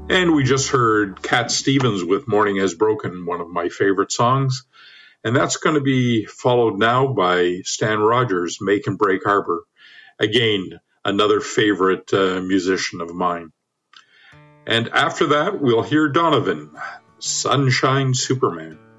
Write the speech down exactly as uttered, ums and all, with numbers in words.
And we just heard Cat Stevens with Morning Has Broken, one of my favorite songs. And that's going to be followed now by Stan Rogers, Make and Break Harbor. Again, another favorite uh, musician of mine. And after that, we'll hear Donovan, Sunshine Superman.